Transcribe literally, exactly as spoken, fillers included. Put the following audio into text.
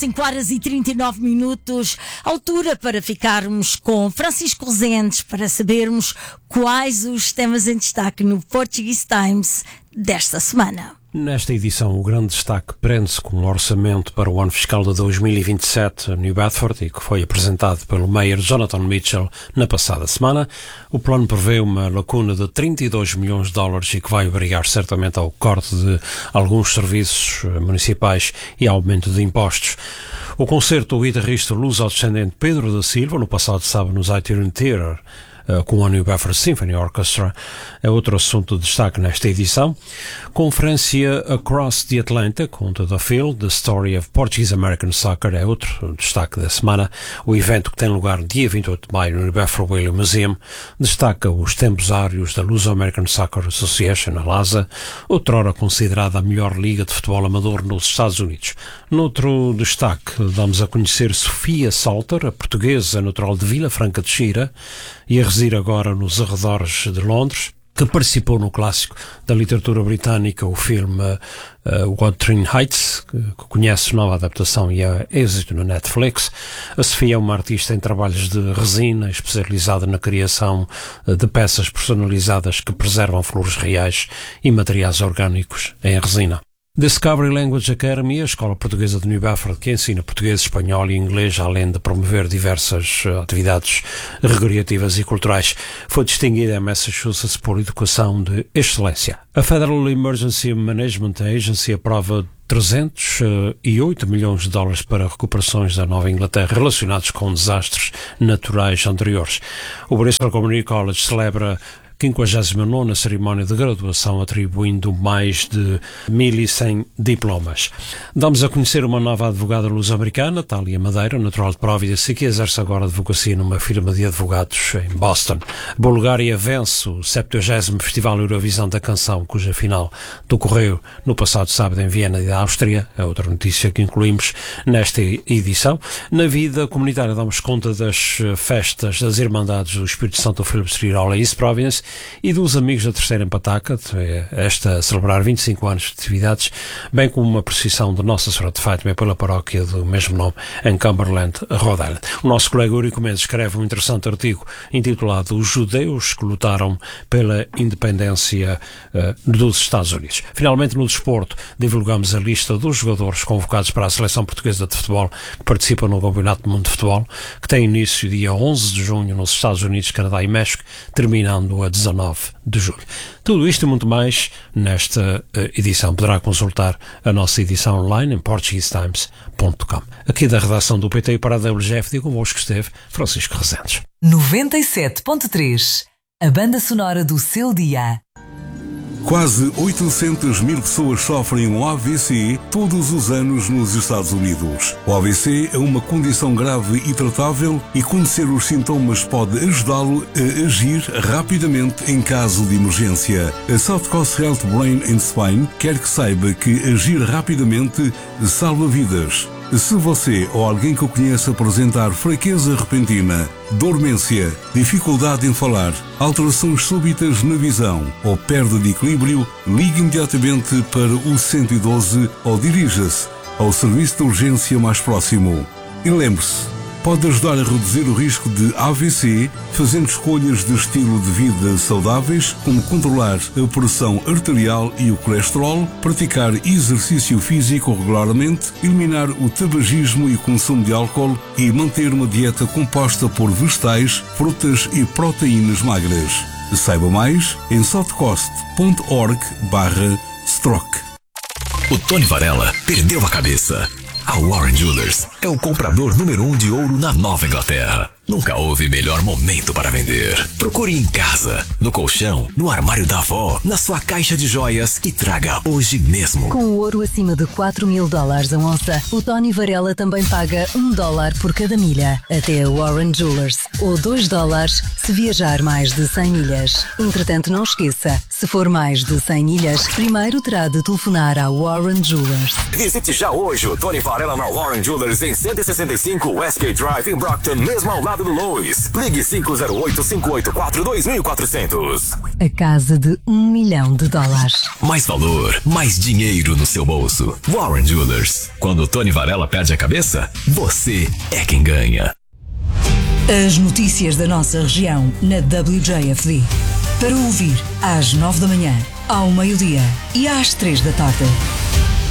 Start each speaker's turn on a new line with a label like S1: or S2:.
S1: cinco horas e trinta e nove minutos, altura para ficarmos com Francisco Rezendes para sabermos quais os temas em destaque no Portuguese Times desta semana.
S2: Nesta edição, o grande destaque prende-se com o orçamento para o ano fiscal de dois mil e vinte e sete a New Bedford e que foi apresentado pelo Mayor Jonathan Mitchell na passada semana. O plano prevê uma lacuna de trinta e dois milhões de dólares e que vai obrigar certamente ao corte de alguns serviços municipais e aumento de impostos. O concerto do guitarrista luso-descendente Pedro da Silva, no passado sábado no Itinerant Theatre, Uh, com a New Bedford Symphony Orchestra, é outro assunto de destaque nesta edição. Conferência Across the Atlantic, conta da Phil, The Story of Portuguese American Soccer, é outro destaque da semana. O evento, que tem lugar dia vinte e oito de maio no New Bedford William Museum, destaca os tempos áureos da Luso-American Soccer Association, a LASA, outrora considerada a melhor liga de futebol amador nos Estados Unidos. Noutro destaque, damos a conhecer Sofia Salter, a portuguesa natural de Vila Franca de Xira, e a residir agora nos arredores de Londres, que participou no clássico da literatura britânica, o filme uh, Wuthering Heights, que, que conhece nova adaptação e é êxito no Netflix. A Sofia é uma artista em trabalhos de resina, especializada na criação uh, de peças personalizadas que preservam flores reais e materiais orgânicos em resina. Discovery Language Academy, a escola portuguesa de New Bedford, que ensina português, espanhol e inglês, além de promover diversas atividades recreativas e culturais, foi distinguida em Massachusetts por educação de excelência. A Federal Emergency Management Agency aprova trezentos e oito milhões de dólares para recuperações da Nova Inglaterra relacionados com desastres naturais anteriores. O Bristol Community College celebra quinquagésima nona cerimónia de graduação, atribuindo mais de mil e cem diplomas. Damos a conhecer uma nova advogada luso-americana, Thalia Madeira, natural de Providence, e que exerce agora advocacia numa firma de advogados em Boston. Bulgária vence o septuagésimo Festival Eurovisão da Canção, cuja final decorreu no passado sábado em Viena, da Áustria. É outra notícia que incluímos nesta edição. Na vida comunitária damos conta das festas das Irmandades do Espírito Santo do Philip Street Hall em East Providence e dos Amigos da Terceira Empataca, esta a celebrar vinte e cinco anos de atividades, bem como uma procissão de Nossa Senhora de Fátima pela paróquia do mesmo nome em Cumberland, Rhode Island. O nosso colega Eurico Mendes escreve um interessante artigo intitulado Os Judeus que Lutaram pela Independência uh, dos Estados Unidos. Finalmente, no desporto, divulgamos a lista dos jogadores convocados para a seleção portuguesa de futebol que participam no Campeonato do Mundo de Futebol, que tem início dia onze de junho nos Estados Unidos, Canadá e México, terminando a dezanove de julho. Tudo isto e muito mais nesta uh, edição. Poderá consultar a nossa edição online em portuguese times ponto com. Aqui da redação do P T para a W G F, digo convosco esteve Francisco Rezendes.
S3: noventa e sete ponto três, a banda sonora do seu dia.
S4: Quase oitocentas mil pessoas sofrem um A V C todos os anos nos Estados Unidos. O A V C é uma condição grave e tratável e conhecer os sintomas pode ajudá-lo a agir rapidamente em caso de emergência. A South Coast Health Brain and Spine quer que saiba que agir rapidamente salva vidas. Se você ou alguém que o conheça apresentar fraqueza repentina, dormência, dificuldade em falar, alterações súbitas na visão ou perda de equilíbrio, ligue imediatamente para o cento e doze ou dirija-se ao serviço de urgência mais próximo. E lembre-se, pode ajudar a reduzir o risco de A V C fazendo escolhas de estilo de vida saudáveis, como controlar a pressão arterial e o colesterol, praticar exercício físico regularmente, eliminar o tabagismo e o consumo de álcool e manter uma dieta composta por vegetais, frutas e proteínas magras. Saiba mais em southcoast ponto org barra stroke.
S5: O Tony Varela perdeu a cabeça. A Warren Jewelers é o comprador número um de ouro na Nova Inglaterra. Nunca houve melhor momento para vender. Procure em casa, no colchão, no armário da avó, na sua caixa de joias e traga hoje mesmo.
S6: Com o ouro acima de quatro mil dólares a onça, o Tony Varela também paga um dólar por cada milha. Até a Warren Jewelers. Ou dois dólares se viajar mais de cem milhas. Entretanto, não esqueça, se for mais de cem milhas, primeiro terá de telefonar à Warren Jewelers.
S5: Visite já hoje o Tony Varela na Warren Jewelers em cento e sessenta e cinco Westgate Drive em Brockton, mesmo ao lado
S7: lado do Lois. Ligue cinco zero oito, cinco oito quatro, dois quatro zero zero.
S6: A casa de um milhão de dólares.
S5: Mais valor, mais dinheiro no seu bolso. Warren Jewelers. Quando o Tony Varela perde a cabeça, você é quem ganha.
S3: As notícias da nossa região na W J F D. Para ouvir às nove da manhã, ao meio-dia e às três da tarde.